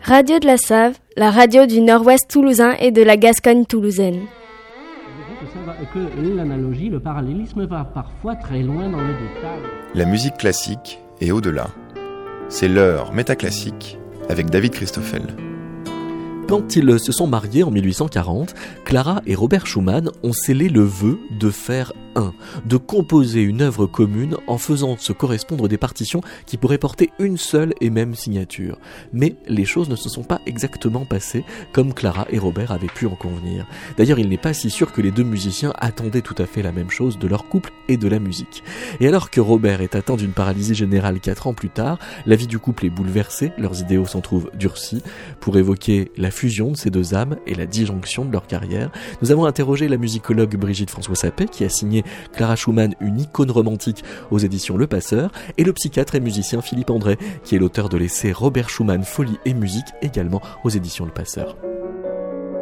Radio de la Save, la radio du nord-ouest toulousain et de la Gascogne toulousaine. Que l'analogie, le parallélisme va parfois très loin dans le détail. La musique classique et au-delà. C'est l'heure métaclassique avec David Christoffel. Quand ils se sont mariés en 1840, Clara et Robert Schumann ont scellé le vœu de faire un, de composer une œuvre commune en faisant se correspondre des partitions qui pourraient porter une seule et même signature. Mais les choses ne se sont pas exactement passées comme Clara et Robert avaient pu en convenir. D'ailleurs, il n'est pas si sûr que les deux musiciens attendaient tout à fait la même chose de leur couple et de la musique. Et alors que Robert est atteint d'une paralysie générale 4 ans plus tard, la vie du couple est bouleversée, leurs idéaux s'en trouvent durcis. Pour évoquer la fusion de ces deux âmes et la disjonction de leur carrière, nous avons interrogé la musicologue Brigitte François-Sapet qui a signé Clara Schumann, une icône romantique aux éditions Le Passeur, et le psychiatre et musicien Philippe André qui est l'auteur de l'essai Robert Schumann, folie et musique, également aux éditions Le Passeur.